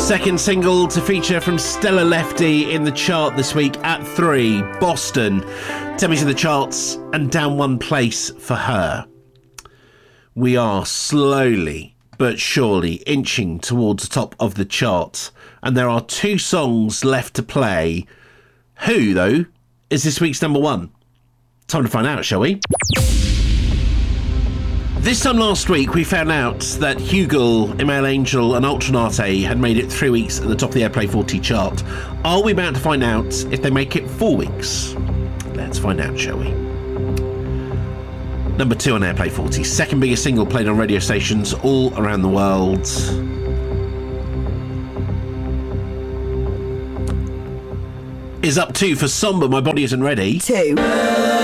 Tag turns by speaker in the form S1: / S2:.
S1: Second single to feature from Stella Lefty in the chart this week at 3, Boston. Demi's in the charts and down 1 place for her. We are slowly but surely inching towards the top of the chart, and there are 2 songs left to play. Who, though, is this week's number 1? Time to find out, shall we? This time last week, we found out that Hugel, Email Angel and Ultranate had made it 3 weeks at the top of the Airplay 40 chart. Are we about to find out if they make it 4 weeks? Let's find out, shall we? Number 2 on Airplay 40, second biggest single played on radio stations all around the world. Is up 2 for Somber, My Body Isn't Ready.
S2: 2.